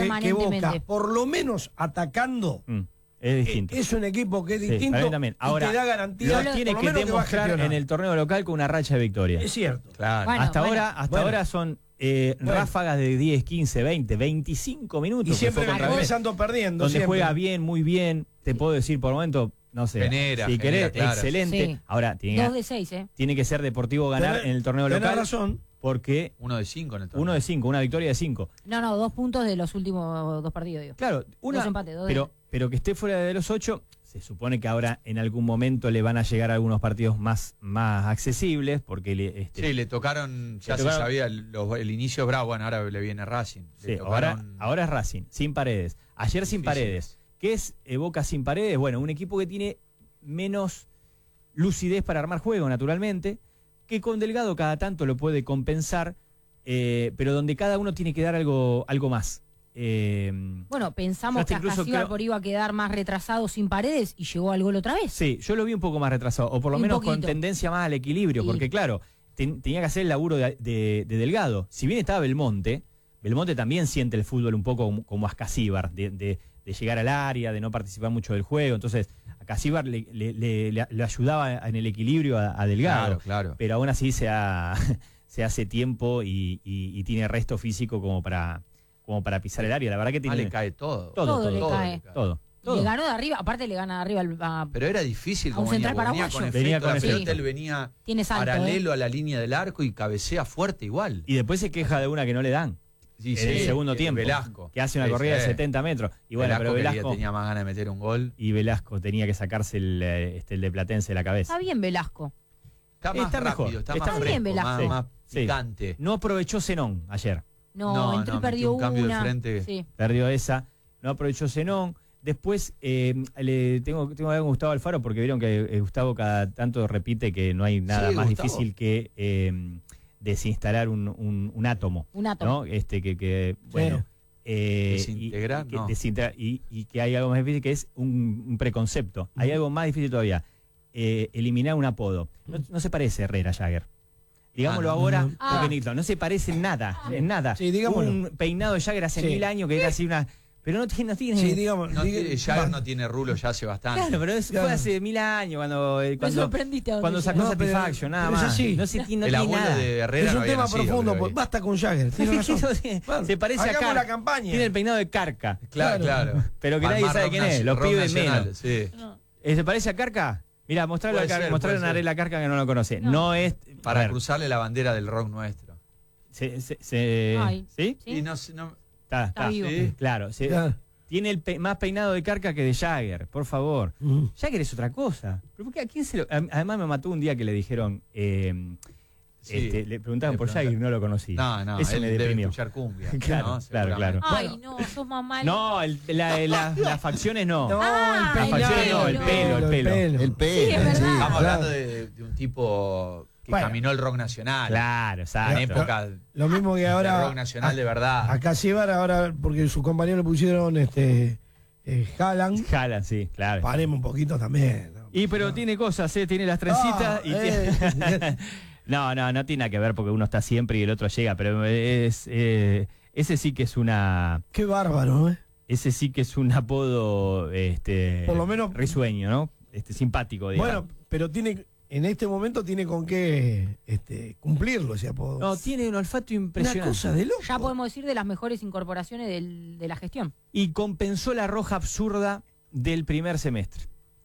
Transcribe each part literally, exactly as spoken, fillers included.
permanentemente. que Boca, por lo menos atacando, Mm, es distinto. es un equipo que es Sí, distinto para mí también. Ahora, y te da garantía. lo tiene por que lo menos va a demostrar gestionar. en el torneo local con una racha de victorias. Es cierto. Claro. Bueno, hasta bueno. ahora, hasta Bueno. ahora son eh, Bueno. ráfagas de diez, quince, veinte, veinticinco minutos. Y que siempre fue contra Vélez, empezando perdiendo. donde siempre. juega bien, muy bien. Te puedo decir por momento, no sé, Genera, si genera, querés, claro. excelente. Sí. Ahora, tiene, Dos de seis, ¿eh? tiene que ser Deportivo ganar Tenés- en el torneo tenés local. razón. Porque Uno de cinco en el torneo. uno de cinco, una victoria de cinco. No, no, dos puntos de los últimos dos partidos, digo. Claro, una, Dos empates, dos de- pero, pero que esté fuera de los ocho, se supone que ahora en algún momento le van a llegar algunos partidos más, más accesibles, porque le, este, Sí, le tocaron, ya Le se tocaron- sabía, el, los- el inicio es bravo, bueno, ahora le viene Racing. Le sí, ahora, tocaron- ahora es Racing, sin Paredes. Ayer sin Difíciles. Paredes. ¿Qué es eh, Boca sin Paredes? Bueno, un equipo que tiene menos lucidez para armar juego, naturalmente, que con Delgado cada tanto lo puede compensar, eh, pero donde cada uno tiene que dar algo, algo más. Eh, Bueno, pensamos Hasta que incluso Ascasíbar creo- por iba a quedar más retrasado sin Paredes y llegó al gol otra vez. Sí, yo lo vi un poco más retrasado, o por lo Un menos con poquito. tendencia más al equilibrio, Sí. porque claro, ten- tenía que hacer el laburo de, de- de Delgado. Si bien estaba Belmonte, Belmonte también siente el fútbol un poco como, como Ascasíbar, de, de- de llegar al área, de no participar mucho del juego. Entonces, a Casíbar le, le- le- le- le ayudaba en el equilibrio a, a Delgado, Claro, claro. pero aún así se, ha- se hace tiempo y, y- y tiene resto físico como para, como para pisar el área. La verdad que Ah, tiene le cae todo. todo, Todo todo, le todo, cae. todo, todo. Le ganó de arriba, aparte le gana de arriba al- a- Pero era difícil A un como venía, central porque venía paraguayo. con efecto, Venía con la efecto. pelota él venía Tiene salto, paralelo ¿eh? a la línea del arco y cabecea fuerte igual. Y después se queja de una que no le dan. Sí, en el sí, segundo eh, tiempo, Velasco. que hace una Sí, corrida sí. de setenta metros. Y bueno, Velasco pero quería- Velasco, tenía más ganas de meter un gol. y Velasco tenía que sacarse el, eh, este, el de Platense de la cabeza. Está bien Velasco. Está más Está rápido, mejor, está, está más bien fresco, Velasco. más, más Sí. picante. No aprovechó Zenón ayer. No, No, entró no, y perdió metió un cambio de una. frente. Sí. Perdió esa. No aprovechó Zenón. Después eh, le tengo, tengo que ver con Gustavo Alfaro porque vieron que eh, Gustavo cada tanto repite que no hay nada Sí, más Gustavo. difícil que eh, desinstalar un, un- un átomo. Un átomo. ¿No? Este que, que bueno. eh, Desintegrar, y, que, no. desintegrar, y, y que hay algo más difícil que es un, un preconcepto. Hay algo más difícil todavía. eh, eliminar un apodo. No, no se parece a Herrera Jagger. Digámoslo Ah, no. ahora, Ah. porque Nito, no se parece en nada, en nada. Sí, digámoslo. Un peinado de Jagger hace Sí. mil años que era así una. Pero no tiene. No tiene Sí, digamos. No diga- tiene, Jagger va. no tiene rulo ya hace bastante. Claro, pero eso Claro. fue hace mil años cuando. eh, Me cuando sorprendiste a dónde cuando llegó. sacó No, pero- Satisfaction, nada pero es más. así. No, se, tiene- no el tiene abuelo nada. de Herrera Es no un había tema nacido, profundo, creo pues, que- basta con Jagger. Tiene razón. Claro. Se parece a Hagamos Carca. la campaña. Tiene el peinado de Carca. Claro, Claro. claro. Pero que nadie Palmar sabe rock quién es, naci- los rock pibes nacional, menos. Sí. No. Eh, ¿Se parece a Carca? Mira, mostrarle Puede a, Car- ser, mostrarle puede a ser. Narela Carca que no lo conoce. No, No. es. Para a ver, cruzarle la bandera del rock nuestro. se- se- se- Ay. ¿Sí? ¿Sí? Y no, sé, no, Está, Está vivo. sí. Claro. se- Claro. Tiene el pe- más peinado de Carca que de Jagger, por favor. Mm. Jagger es otra cosa. ¿Pero por qué? ¿A quién se lo- a- Además me mató un día que le dijeron, eh, Sí. este, le preguntaban Le por preguntaban. Jagger y no lo conocí. No, no, Eso él me debe deprimió. escuchar cumbia. Claro, ¿no? claro, Seguramente. claro. Ay, no, sos más malo. No, el- la- la- las facciones no. No, Ah, el el peinado. pelo, no, el pelo, el pelo. El Sí, es verdad. Estamos claro. hablando de, de un tipo que Bueno. caminó el rock nacional. Claro, En exacto. época Lo mismo que de ahora. rock nacional de verdad. Acá Siebar, ahora, porque sus compañeros le pusieron este eh, Haaland. Jalan, sí, claro. Paremos un poquito también. ¿no? Y pero No. tiene cosas, ¿eh? Tiene las trencitas Ah, y eh, tiene... No, no, no tiene nada que ver porque uno está siempre y el otro llega, pero es eh, ese sí que es una Qué bárbaro, ¿eh? ese sí que es un apodo este Por lo menos- risueño, ¿no? Este simpático, digamos. Bueno, pero tiene, en este momento tiene con qué este, cumplirlo ese apodo. No, tiene un olfato Una impresionante. cosa de loco. Ya podemos decir de las mejores incorporaciones del- de la gestión. Y compensó la roja absurda del primer semestre.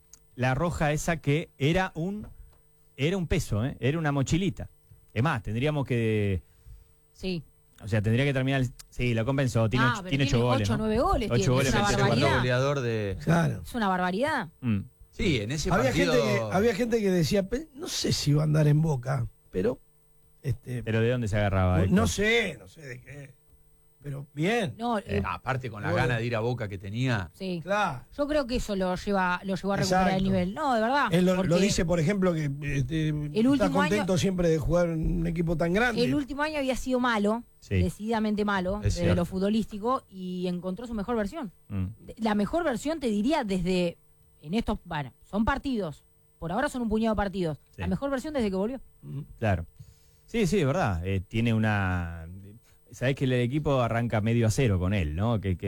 La roja esa que era un era un peso, ¿eh? Era una mochilita. Es más, tendríamos que Sí. o sea, tendría que terminar el- sí, lo compensó, tiene, Ah, ocho, pero tiene ocho goles, ocho, ¿no? nueve goles. Ocho tiene. goles Es una en el el segundo barbaridad. goleador de. Claro. Es una barbaridad. Mm. Sí, en ese Había partido. gente, que, había gente que decía, "Pe- no sé si va a andar en Boca, pero este, Pero ¿de dónde se agarraba? no Héctor? sé, no sé de qué. Pero bien, No, eh, Eh, aparte con la Bueno. gana de ir a Boca que tenía. sí. claro. Yo creo que eso lo lleva, lo llevó a recuperar Exacto. el nivel. No, de verdad. Él lo, lo porque dice, por ejemplo, que este, está último contento año- siempre de jugar en un equipo tan grande. el último año había sido malo, Sí. decididamente malo, Es desde cierto. lo futbolístico, y encontró su mejor versión. Mm. La mejor versión, te diría, desde. En estos. Bueno, son partidos. Por ahora son un puñado de partidos. Sí. La mejor versión desde que volvió. Mm. Claro. Sí, sí, es verdad. Eh, tiene una. Sabés que el equipo arranca medio a cero con él, ¿no? Que, que